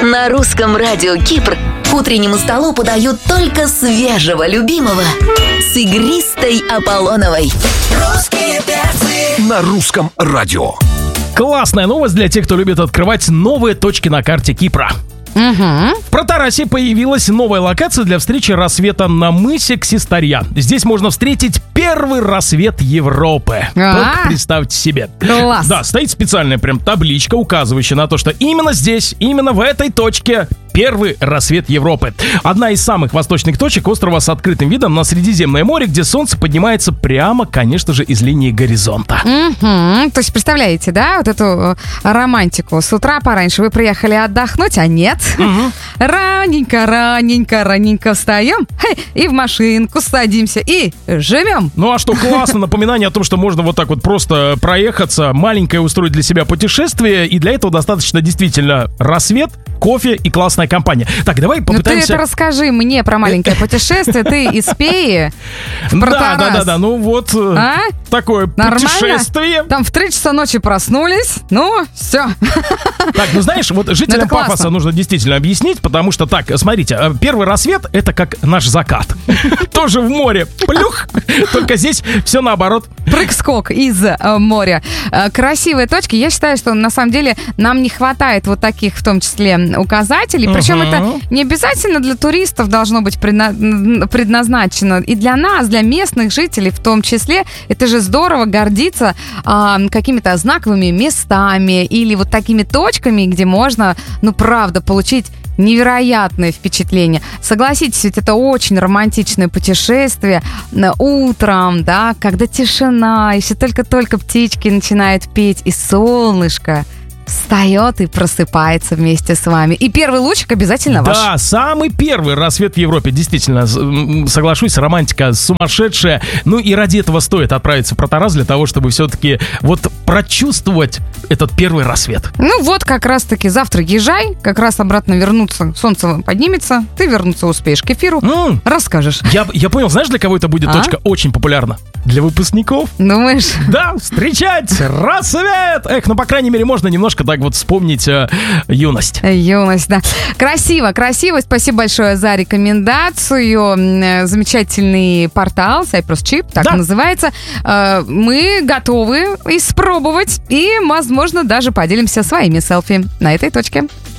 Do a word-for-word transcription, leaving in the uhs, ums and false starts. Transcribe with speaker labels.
Speaker 1: На русском радио Кипр к утреннему столу подают только свежего любимого с игристой Аполлоновой.
Speaker 2: Русские перцы
Speaker 3: На русском радио.
Speaker 4: Классная новость для тех, кто любит открывать новые точки на карте Кипра.
Speaker 5: Угу.
Speaker 4: В Протарасе появилась новая локация для встречи рассвета на мысе Ксистарья. Здесь можно встретить первый рассвет Европы.
Speaker 5: А-а-а.
Speaker 4: Только представьте себе.
Speaker 5: Класс.
Speaker 4: Да, стоит специальная прям табличка, указывающая на то, что именно здесь, именно в этой точке первый рассвет Европы. Одна из самых восточных точек острова с открытым видом на Средиземное море, где солнце поднимается прямо, конечно же, из линии горизонта.
Speaker 5: Угу. То есть, представляете, да, вот эту э, романтику. С утра пораньше вы приехали отдохнуть, а нет.
Speaker 4: Угу.
Speaker 5: Раненько, раненько, раненько встаем хе, и в машинку садимся и живем.
Speaker 4: Ну а что классно, напоминание о том, что можно вот так вот просто проехаться, маленькое устроить для себя путешествие, и для этого достаточно действительно рассвет, кофе и классная компания. Так, давай попытаемся...
Speaker 5: Ну ты это расскажи мне про маленькое путешествие, ты из Пеи в
Speaker 4: Да,
Speaker 5: Протарас.
Speaker 4: да, да, да, ну вот э,
Speaker 5: А?
Speaker 4: такое
Speaker 5: Нормально?
Speaker 4: путешествие.
Speaker 5: Там в три часа ночи проснулись, ну, все.
Speaker 4: Так, ну знаешь, вот жителям
Speaker 5: это классно.
Speaker 4: Пафоса нужно действительно объяснить, потому что, так, смотрите, э, первый рассвет — это как наш закат. Тоже в море. Плюх! Только здесь все наоборот.
Speaker 5: Прыг-скок из э, моря. Э, красивые точки. Я считаю, что на самом деле нам не хватает вот таких, в том числе, указателей. Причем
Speaker 4: Мгм.
Speaker 5: это не обязательно для туристов должно быть предна- предназначено. И для нас, для местных жителей в том числе. Это же здорово гордиться а, какими-то знаковыми местами или вот такими точками, где можно, ну, правда, получить невероятное впечатление. Согласитесь, ведь это очень романтичное путешествие э, утром, да, когда тишина, еще только-только птички начинают петь, и солнышко встает и просыпается вместе с вами. И первый лучик обязательно ваш.
Speaker 4: Да, самый первый рассвет в Европе. Действительно, с- м, соглашусь, романтика сумасшедшая. Ну и ради этого стоит отправиться в Протарас для того, чтобы все-таки вот прочувствовать этот первый рассвет.
Speaker 5: Ну вот как раз-таки завтра езжай, как раз обратно вернуться, солнце поднимется, ты вернуться успеешь к эфиру,
Speaker 4: М,
Speaker 5: расскажешь.
Speaker 4: Я, я понял, знаешь, для кого это будет
Speaker 5: А?
Speaker 4: точка очень популярна? Для выпускников.
Speaker 5: Думаешь?
Speaker 4: Да, встречать рассвет! Эх, ну, по крайней мере, можно немножко так вот вспомнить э, юность.
Speaker 5: Юность, да. Красиво, красиво. Спасибо большое за рекомендацию. М, Замечательный портал, Cyprus Chip, так
Speaker 4: Да.
Speaker 5: называется. Э, Мы готовы испробовать и, возможно, даже поделимся своими селфи на этой точке.